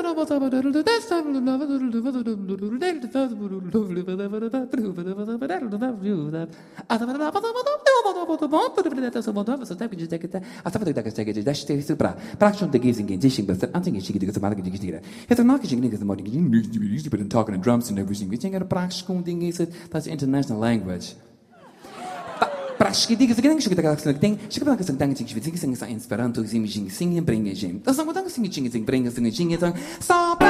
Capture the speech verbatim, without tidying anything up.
talking and drums and everything. We think at a practical thing is it that's international language. Prashki diga sing shik daga sing ting shik daga sing tang sing sing sing sa Esperanto sing sing sing bringe jing. Das mo dang sing sing sing bringe sing sing sing sa